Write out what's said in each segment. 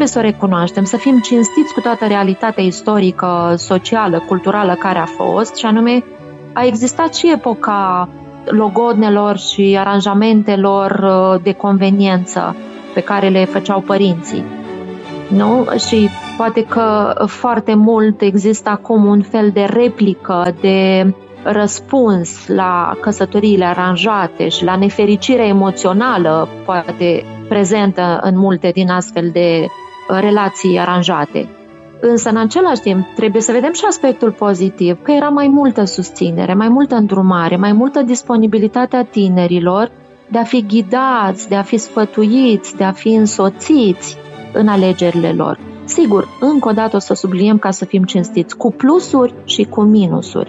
trebuie să o recunoaștem, să fim cinstiți cu toată realitatea istorică, socială, culturală care a fost, și anume a existat și epoca logodnelor și aranjamentelor de conveniență pe care le făceau părinții. Nu? Și poate că foarte mult există acum un fel de replică, de răspuns la căsătoriile aranjate și la nefericirea emoțională, poate prezentă în multe din astfel de relații aranjate. Însă, în același timp, trebuie să vedem și aspectul pozitiv, că era mai multă susținere, mai multă îndrumare, mai multă disponibilitate a tinerilor de a fi ghidați, de a fi sfătuiți, de a fi însoțiți în alegerile lor. Sigur, încă o dată o să subliniem, ca să fim cinstiți, cu plusuri și cu minusuri.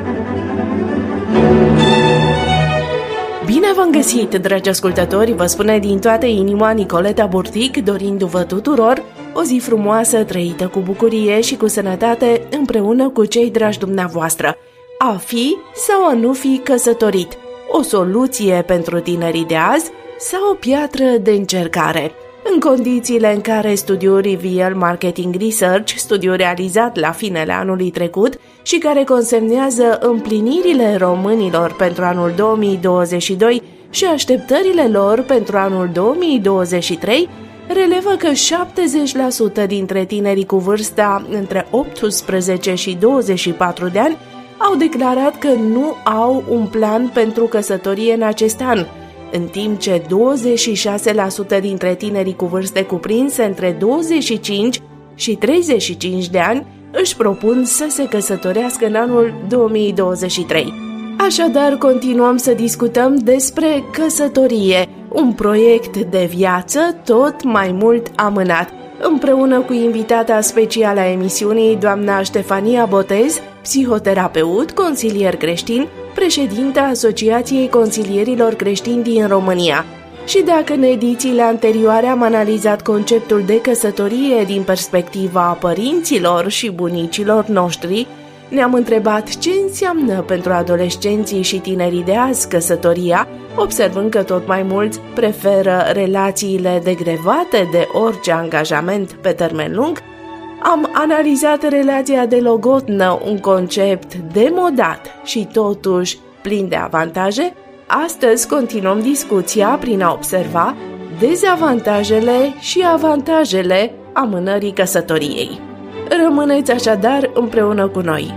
Bine v-am găsit, dragi ascultători, vă spune din toată inima Nicoleta Burtic, dorindu-vă tuturor o zi frumoasă, trăită cu bucurie și cu sănătate, împreună cu cei dragi dumneavoastră. A fi sau a nu fi căsătorit, o soluție pentru tinerii de azi sau o piatră de încercare? În condițiile în care studiul Rivier Marketing Research, studiu realizat la finele anului trecut și care consemnează împlinirile românilor pentru anul 2022 și așteptările lor pentru anul 2023, relevă că 70% dintre tinerii cu vârsta între 18 și 24 de ani au declarat că nu au un plan pentru căsătorie în acest an, în timp ce 26% dintre tinerii cu vârste cuprinse între 25 și 35 de ani își propun să se căsătorească în anul 2023. Așadar, continuăm să discutăm despre căsătorie, un proiect de viață tot mai mult amânat, împreună cu invitata specială a emisiunii, doamna Ștefania Botez, psihoterapeut, consilier creștin, președinta Asociației Consilierilor Creștini din România. Și dacă în edițiile anterioare am analizat conceptul de căsătorie din perspectiva părinților și bunicilor noștri, ne-am întrebat ce înseamnă pentru adolescenții și tinerii de azi căsătoria, observând că tot mai mulți preferă relațiile degrevate de orice angajament pe termen lung. Am analizat relația de logodnă, un concept demodat și totuși plin de avantaje. Astăzi continuăm discuția prin a observa dezavantajele și avantajele amânării căsătoriei. Rămâneți așadar împreună cu noi.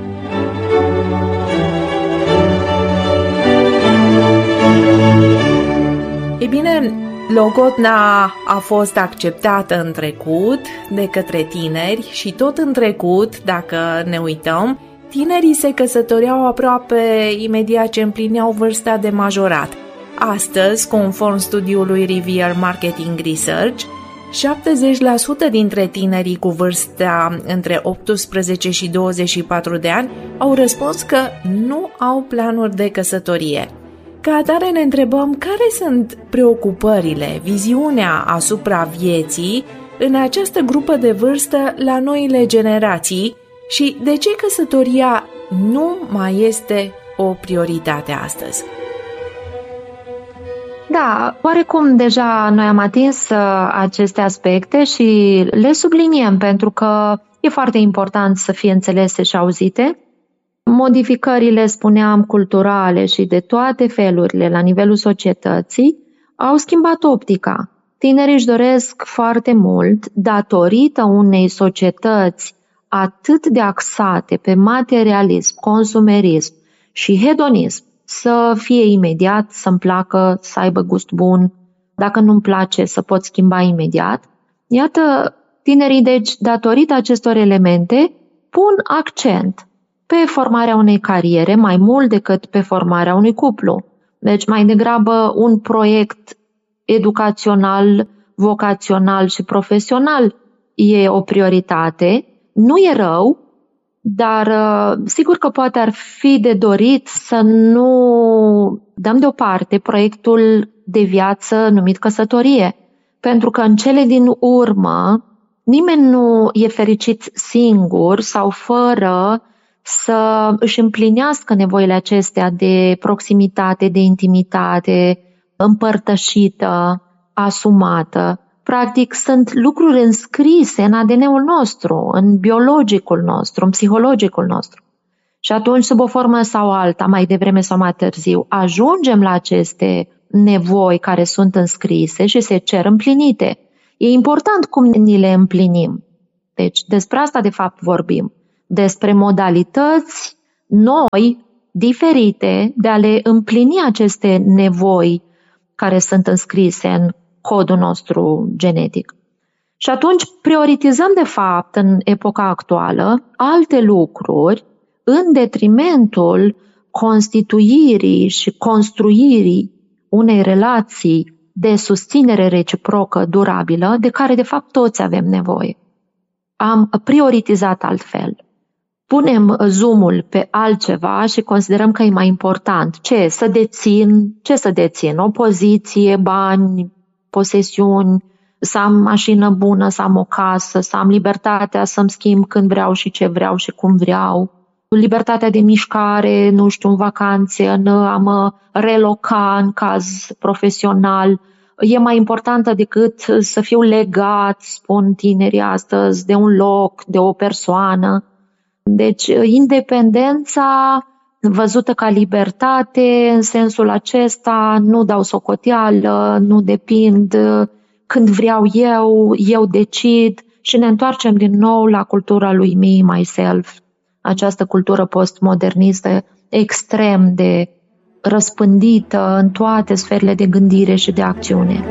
Ei bine, logodna a fost acceptată în trecut de către tineri și tot în trecut, dacă ne uităm, tinerii se căsătoreau aproape imediat ce împlineau vârsta de majorat. Astăzi, conform studiului Rivier Marketing Research, 70% dintre tinerii cu vârsta între 18 și 24 de ani au răspuns că nu au planuri de căsătorie. Ca atare ne întrebăm care sunt preocupările, viziunea asupra vieții în această grupă de vârstă la noile generații și de ce căsătoria nu mai este o prioritate astăzi. Da, oarecum deja noi am atins aceste aspecte și le subliniem pentru că e foarte important să fie înțelese și auzite. Modificările, spuneam, culturale și de toate felurile la nivelul societății au schimbat optica. Tinerii își doresc foarte mult, datorită unei societăți atât de axate pe materialism, consumerism și hedonism, să fie imediat, să-mi placă, să aibă gust bun, dacă nu-mi place să pot schimba imediat. Iată, tinerii, deci, datorită acestor elemente, pun accent pe formarea unei cariere mai mult decât pe formarea unui cuplu. Deci, mai degrabă, un proiect educațional, vocațional și profesional e o prioritate. Nu e rău, dar sigur că poate ar fi de dorit să nu dăm deoparte proiectul de viață numit căsătorie. Pentru că în cele din urmă nimeni nu e fericit singur sau fără să își împlinească nevoile acestea de proximitate, de intimitate, împărtășită, asumată. Practic, sunt lucruri înscrise în ADN-ul nostru, în biologicul nostru, în psihologicul nostru. Și atunci, sub o formă sau alta, mai devreme sau mai târziu, ajungem la aceste nevoi care sunt înscrise și se cer împlinite. E important cum ni le împlinim. Deci, despre asta, de fapt, vorbim. Despre modalități noi, diferite, de a le împlini aceste nevoi care sunt înscrise în codul nostru genetic. Și atunci prioritizăm, de fapt, în epoca actuală, alte lucruri în detrimentul constituirii și construirii unei relații de susținere reciprocă durabilă, de care, de fapt, toți avem nevoie. Am prioritizat altfel. Punem zoom-ul pe altceva și considerăm că e mai important. Ce să dețin? O poziție, bani, posesiuni, să am mașină bună, să am o casă, să am libertatea să-mi schimb când vreau și ce vreau și cum vreau, libertatea de mișcare, în vacanțe, a mă reloca în caz profesional, e mai importantă decât să fiu legat, spun tinerii astăzi, de un loc, de o persoană. Deci, independența văzută ca libertate, în sensul acesta, nu dau socoteală, nu depind, când vreau eu decid și ne întoarcem din nou la cultura lui me, myself, această cultură postmodernistă extrem de răspândită în toate sferele de gândire și de acțiune.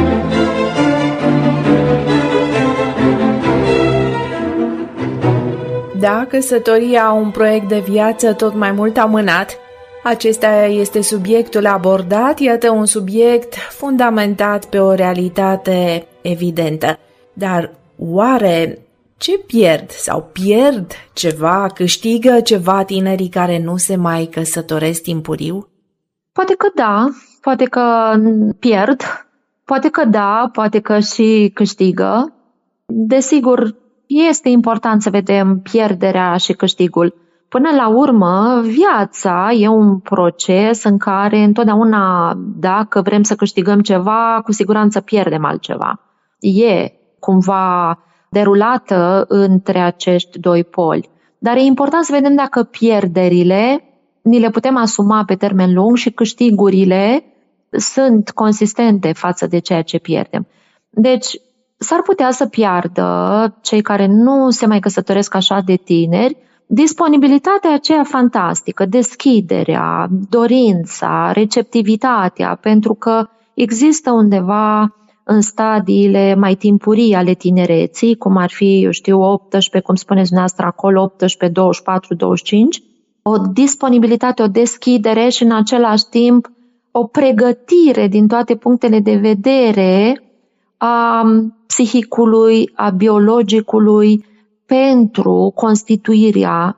Da, căsătoria, un proiect de viață tot mai mult amânat, acesta este subiectul abordat, iată un subiect fundamentat pe o realitate evidentă. Dar oare ce pierd sau pierd ceva, câștigă ceva tinerii care nu se mai căsătoresc timpuriu? Poate că da, poate că pierd, poate că da, poate că și câștigă. Desigur, este important să vedem pierderea și câștigul. Până la urmă, viața e un proces în care întotdeauna, dacă vrem să câștigăm ceva, cu siguranță pierdem altceva. E cumva derulată între acești doi poli. Dar e important să vedem dacă pierderile ni le putem asuma pe termen lung și câștigurile sunt consistente față de ceea ce pierdem. Deci, s-ar putea să piardă cei care nu se mai căsătoresc așa de tineri disponibilitatea aceea fantastică, deschiderea, dorința, receptivitatea, pentru că există undeva în stadiile mai timpurii ale tinereții, cum ar fi, 18, cum spuneți dumneavoastră acolo, 18, 24, 25, o disponibilitate, o deschidere și în același timp o pregătire din toate punctele de vedere a psihicului, a biologicului pentru constituirea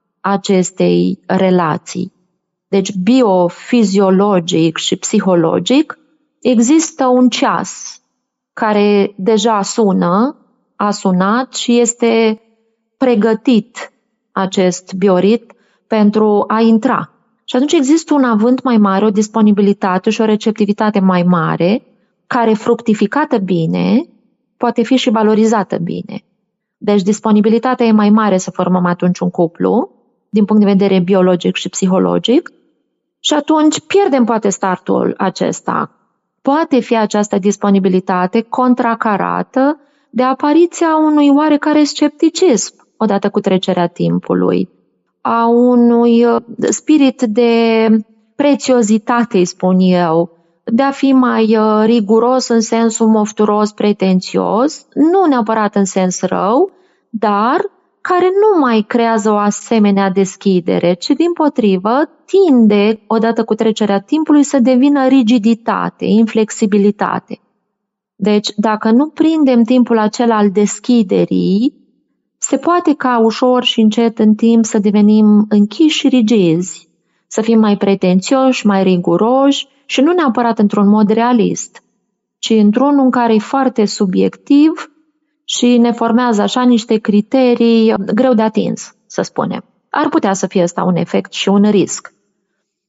acestei relații. Deci biofiziologic și psihologic există un ceas care deja a sunat și este pregătit acest bioritm pentru a intra. Și atunci există un avânt mai mare, o disponibilitate și o receptivitate mai mare, care, fructificată bine, poate fi și valorizată bine. Deci disponibilitatea e mai mare să formăm atunci un cuplu, din punct de vedere biologic și psihologic, și atunci pierdem poate startul acesta. Poate fi această disponibilitate contracarată de apariția unui oarecare scepticism, odată cu trecerea timpului, a unui spirit de prețiozitate, îi spun eu, de a fi mai riguros în sensul mofturos, pretențios, nu neapărat în sens rău, dar care nu mai creează o asemenea deschidere, ci dimpotrivă tinde, odată cu trecerea timpului, să devină rigiditate, inflexibilitate. Deci, dacă nu prindem timpul acela al deschiderii, se poate ca ușor și încet în timp să devenim închiși și rigizi, să fim mai pretențioși, mai riguroși și nu neapărat într-un mod realist, ci într-unul în care e foarte subiectiv și ne formează așa niște criterii greu de atins, să spunem. Ar putea să fie ăsta un efect și un risc.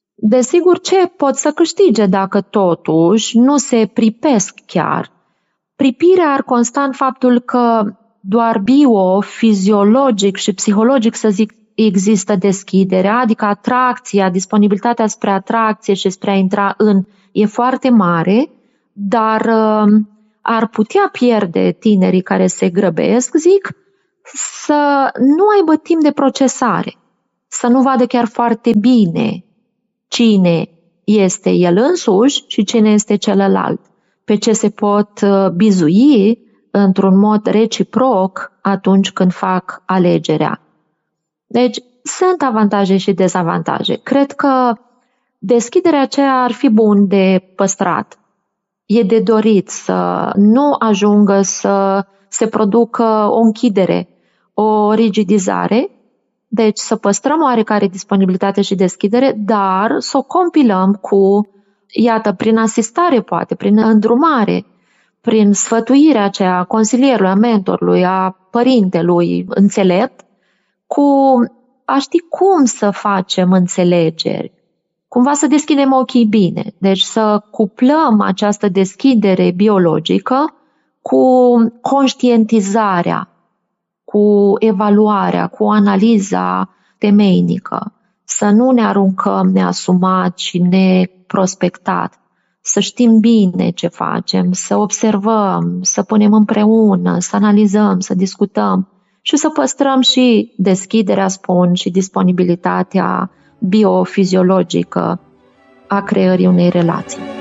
Desigur, ce pot să câștige dacă totuși nu se pripesc chiar Pripirea ar consta în faptul că doar biofiziologic și psihologic, să zic, există deschiderea, adică atracția, disponibilitatea spre atracție și spre a intra în e foarte mare, dar ar putea pierde tinerii care se grăbesc, zic, să nu aibă timp de procesare, să nu vadă chiar foarte bine cine este el însuși și cine este celălalt, pe ce se pot bizui într-un mod reciproc atunci când fac alegerea. Deci, sunt avantaje și dezavantaje. Cred că deschiderea aceea ar fi bun de păstrat. E de dorit să nu ajungă să se producă o închidere, o rigidizare, deci să păstrăm oarecare disponibilitate și deschidere, dar să o compilăm cu, iată, prin asistare poate, prin îndrumare, prin sfătuirea aceea a consilierului, a mentorului, a părintelui înțelept, cu a ști cum să facem înțelegeri, cumva să deschidem ochii bine. Deci să cuplăm această deschidere biologică cu conștientizarea, cu evaluarea, cu analiza temeinică. Să nu ne aruncăm neasumat și neprospectat. Să știm bine ce facem, să observăm, să punem împreună, să analizăm, să discutăm și să păstrăm și deschiderea, spun, și disponibilitatea biofiziologică a creării unei relații.